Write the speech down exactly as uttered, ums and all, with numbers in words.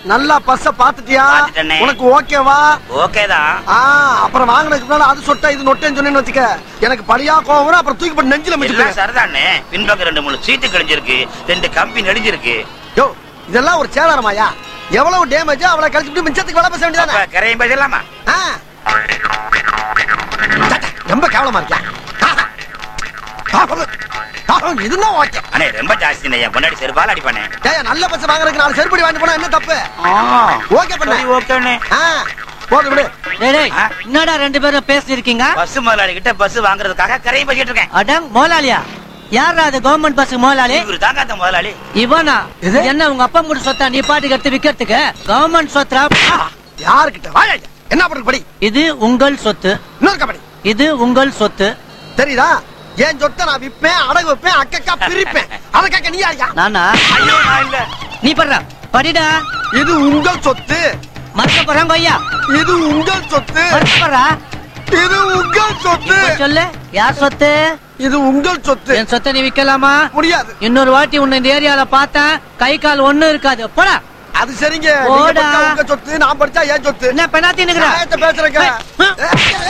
நல்லா பஸ்ஸ பாத்துட்டியா? உனக்கு ஓகேவா? ஓகேதான். அப்புறம் வாங்கினதுக்கு முன்னால அது சொட்டா இது நொட்டேன்னு சொன்னேன்னு வச்சுக்க, எனக்கு பழியா கோவம் வரும். அப்புறம் தூக்கி போட்டு நெஞ்சில மிதிப்பேன். சரிதானே, பின்பக்கம் ரெண்டு மூணு சீட்டு கிழிஞ்சிருக்கு, ரெண்டு கம்பி நெடிஞ்சிருக்கு. யோ, இதெல்லாம் ஒரு சேதாரமாயா? எவ்வளவு டேமேஜ் அவளை கழிச்சுட்டு மிச்சத்துக்கு வேலை பேச வேண்டியதானே? கரையும் பேசலாமா? ரொம்ப கேவலமா இருக்கியா? இதுதான் ஓகே. அண்ணே ரொம்ப ஜாஸ்தி, என் பொண்டாடி செருப்பால அடிப்பானே. நல்ல பஸ் வாங்குறதுக்கு நாலு செருப்படி வாங்கிட்டு போனா என்ன தப்பு? ஓகே பண்ண. ஓகே போது விடு. என்னடா ரெண்டு பேரும் பேசிருக்கீங்க? பஸ் முதலாளி கிட்ட பஸ் வாங்குறதுக்காக கரையும் பேசிட்டு இருக்கேன். அடங் முதலாளியா? யாரா அது கவர்மெண்ட் பஸ் முதலாளி? இவரு தாங்க அந்த முதலாளி. இவனா? என்ன உங்க அப்பா கூட சொத்தா நீ பாட்டுக்கு எடுத்து விக்கிறதுக்கு? கவர்மெண்ட் சொத்தா? யாருக்கிட்ட வாயா? என்ன பண்றது படி? இது உங்கள் சொத்து. இன்னொரு கபடி. இது உங்கள் சொத்து. தெரியுதா? ஏன் சொத்தை நான் விப்பேன், அடகு வைப்பேன், அக்கக்கா பிரிப்பேன். அதற்காக நீ யாரியா? நானா? ஐயோ நான் இல்ல. நீ படுறா படிடா. இது உங்கள் சொத்து. மறக்க போறாங்க ஐயா. இது உங்கள் சொத்து. மறக்க போறா. இது உங்கள் சொத்து. சொல்லு, யார் சொத்து? இது உங்கள் சொத்து. என் சொத்தை நீ விக்கலாமா? முடியாது. இன்னொரு வாட்டி உன்னை இந்த ஏரியால பார்த்தேன், கை கால் ஒண்ணு இருக்காது. போடா. அது சரிங்க. உங்க சொத்து, நான் படிச்சா ஏன் சொத்து? என்ன பெண்ணாத்தி பேசுறேன்.